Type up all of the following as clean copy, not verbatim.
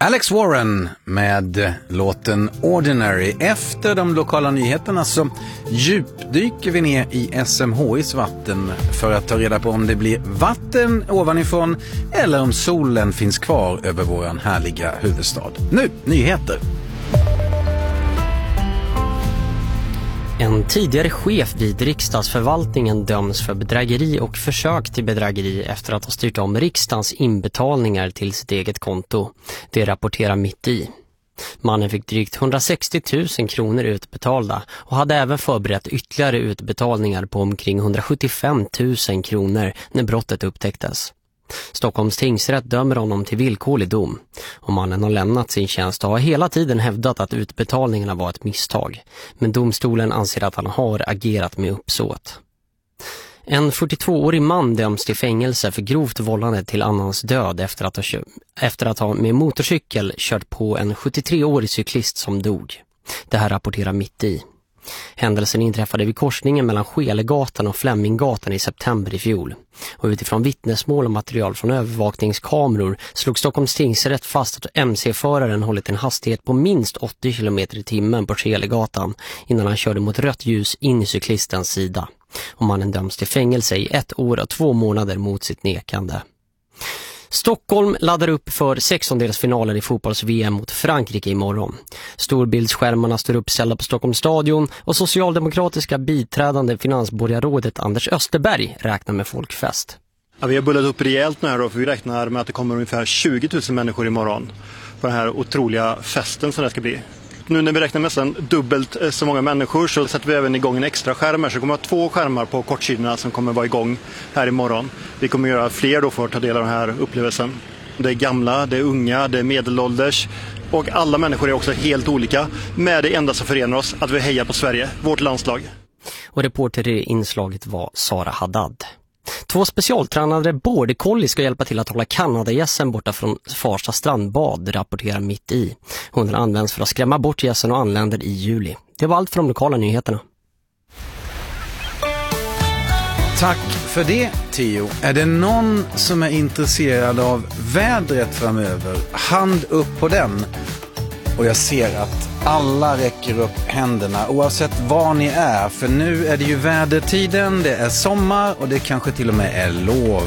Alex Warren med låten Ordinary. Efter de lokala nyheterna så djupdyker vi ner i SMHIs vatten för att ta reda på om det blir vatten ovanifrån eller om solen finns kvar över våran härliga huvudstad. Nu, nyheter! En tidigare chef vid riksdagsförvaltningen döms för bedrägeri och försök till bedrägeri efter att ha styrt om riksdagens inbetalningar till sitt eget konto. Det rapporterar Mitt i. Mannen fick drygt 160 000 kronor utbetalda och hade även förberett ytterligare utbetalningar på omkring 175 000 kronor när brottet upptäcktes. Stockholms tingsrätt dömer honom till villkorlig dom och mannen har lämnat sin tjänst och har hela tiden hävdat att utbetalningarna var ett misstag. Men domstolen anser att han har agerat med uppsåt. En 42-årig man döms till fängelse för grovt vållande till annans död efter att ha med motorcykel kört på en 73-årig cyklist som dog. Det här rapporterar Mitt i. Händelsen inträffade vid korsningen mellan Skelegatan och Flemminggatan i september i fjol. Och utifrån vittnesmål och material från övervakningskameror slog Stockholms tingsrätt fast att MC-föraren hållit en hastighet på minst 80 km i timmen på Skelegatan innan han körde mot rött ljus in i cyklistens sida. Och mannen döms till fängelse i 1 år och 2 månader mot sitt nekande. Stockholm laddar upp för 16-delsfinalen i fotbolls-VM mot Frankrike imorgon. Storbildsskärmarna står uppställda på Stockholms stadion och socialdemokratiska biträdande finansborgarrådet Anders Österberg räknar med folkfest. Ja, vi har bullat upp rejält nu här då, för vi räknar med att det kommer ungefär 20 000 människor imorgon på den här otroliga festen som det ska bli. Nu när vi räknar nästan dubbelt så många människor så sätter vi även igång en extra skärm här. Så det kommer att ha 2 skärmar på kortsidorna som kommer vara igång här imorgon. Vi kommer göra fler då för att ta del av den här upplevelsen. Det är gamla, det är unga, det är medelålders och alla människor är också helt olika. Med det enda som förenar oss att vi hejar på Sverige, vårt landslag. Och reporter i inslaget var Sara Haddad. 2 specialtränade border collie ska hjälpa till att hålla kanadagässen borta från Farsta strandbad, rapporterar Mitt i. Hundarna används för att skrämma bort gässen och anländer i juli. Det var allt för de lokala nyheterna. Tack för det, Theo. Är det någon som är intresserad av vädret framöver? Hand upp på den. Och jag ser att alla räcker upp händerna oavsett var ni är. För nu är det ju vädertiden, det är sommar och det kanske till och med är lov.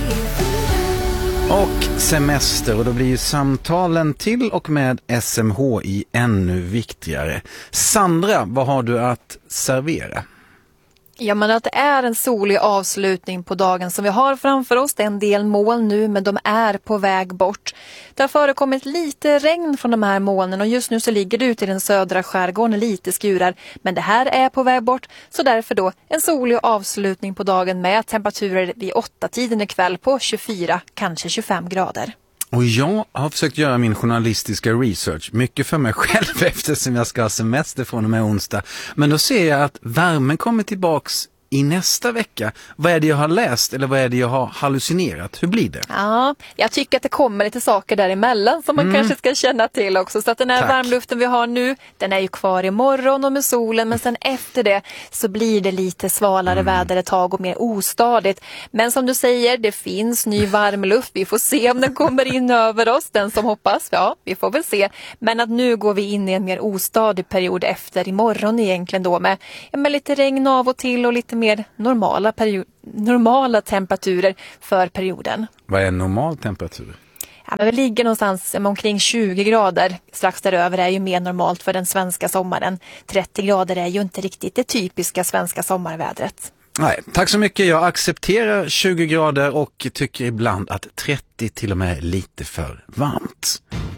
Och semester, och då blir ju samtalen till och med SMHI ännu viktigare. Sandra, vad har du att servera? Ja, men att det är en solig avslutning på dagen som vi har framför oss. Det är en del moln nu, men de är på väg bort. Det har förekommit lite regn från de här molnen och just nu så ligger det ute i den södra skärgården lite skurar. Men det här är på väg bort, så därför då en solig avslutning på dagen med temperaturer vid 8-tiden ikväll på 24, kanske 25 grader. Och jag har försökt göra min journalistiska research, mycket för mig själv eftersom jag ska ha semester från och med onsdag. Men då ser jag att värmen kommer tillbaks i nästa vecka. Vad är det jag har läst eller vad är det jag har hallucinerat? Hur blir det? Ja, jag tycker att det kommer lite saker däremellan som man kanske ska känna till också. Så att den här varmluften vi har nu, den är ju kvar imorgon och med solen. Men sen efter det så blir det lite svalare väder ett tag och mer ostadigt. Men som du säger, det finns ny varmluft. Vi får se om den kommer in över oss. Den som hoppas, ja, vi får väl se. Men att nu går vi in i en mer ostadig period efter imorgon egentligen då med lite regn av och till och lite mer normala temperaturer för perioden. Vad är normal temperatur? Ja, men vi ligger någonstans omkring 20 grader. Strax däröver är ju mer normalt för den svenska sommaren. 30 grader är ju inte riktigt det typiska svenska sommarvädret. Nej, tack så mycket. Jag accepterar 20 grader och tycker ibland att 30 till och med är lite för varmt.